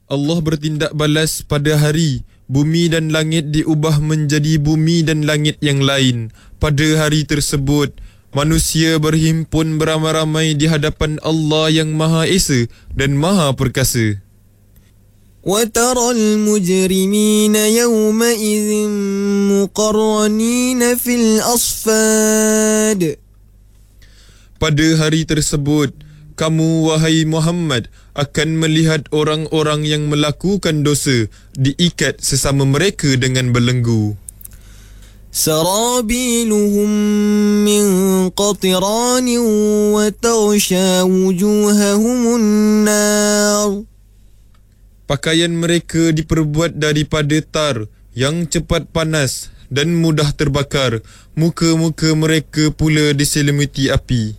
Allah bertindak balas pada hari. Bumi dan langit diubah menjadi bumi dan langit yang lain. Pada hari tersebut, manusia berhimpun beramai-ramai di hadapan Allah yang Maha Esa dan Maha Perkasa. وَتَرَى الْمُجْرِمِينَ يَوْمَئِذٍ مُقَرَّنِينَ فِي الْأَصْفَادِ. Pada hari tersebut, kamu wahai Muhammad akan melihat orang-orang yang melakukan dosa diikat sesama mereka dengan belenggu. سرابيلهم من قطران وتغشى وجوههم النار. Pakaian mereka diperbuat daripada tar yang cepat panas dan mudah terbakar. Muka-muka mereka pula diselimuti api.